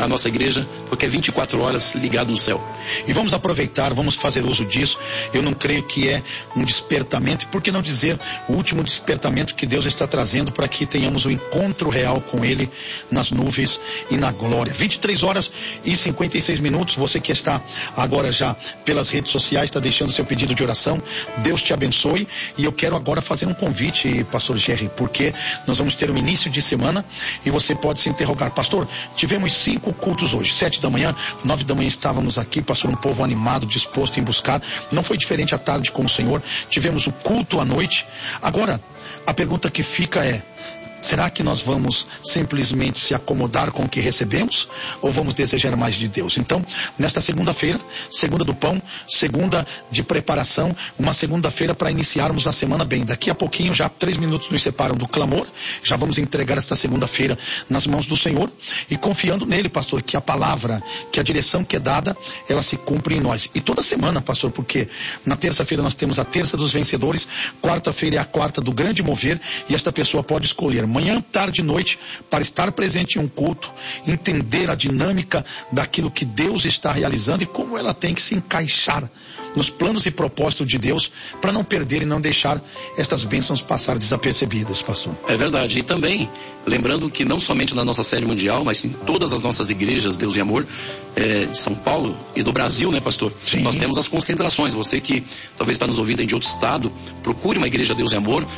a nossa igreja, porque é 24 horas ligado no céu. E vamos aproveitar, vamos fazer uso disso. Eu não creio que é um despertamento, e por que não dizer o último despertamento que Deus está trazendo para que tenhamos um encontro real com Ele nas nuvens e na glória. 23 horas e 56 minutos. Você que está agora já pelas redes sociais, está deixando seu pedido de oração. Deus te abençoe. E eu quero agora fazer um convite, pastor Jerry, porque nós vamos ter um início de semana e você pode se interrogar: pastor, tivemos 5 cultos hoje, 7 da manhã, 9 da manhã estávamos aqui, pastor, um povo animado, disposto em buscar. Não foi diferente à tarde com o Senhor. Tivemos o culto à noite. Agora, a pergunta que fica é: será que nós vamos simplesmente se acomodar com o que recebemos? Ou vamos desejar mais de Deus? Então, nesta segunda-feira, segunda do pão, segunda de preparação, uma segunda-feira para iniciarmos a semana bem. Daqui a pouquinho, já 3 minutos nos separam do clamor. Já vamos entregar esta segunda-feira nas mãos do Senhor e confiando nele, pastor, que a palavra, que a direção que é dada, ela se cumpre em nós. E toda semana, pastor, porque na terça-feira nós temos a terça dos vencedores, quarta-feira é a quarta do grande mover, e esta pessoa pode escolher manhã, tarde e noite, para estar presente em um culto, entender a dinâmica daquilo que Deus está realizando e como ela tem que se encaixar nos planos e propósitos de Deus, para não perder e não deixar estas bênçãos passar desapercebidas, pastor. É verdade. E também, lembrando que não somente na nossa série mundial, mas em todas as nossas igrejas, Deus e Amor, de São Paulo e do Brasil, né, pastor? Sim. Nós temos as concentrações. Você que talvez está nos ouvindo aí de outro estado, procure uma igreja Deus e Amor.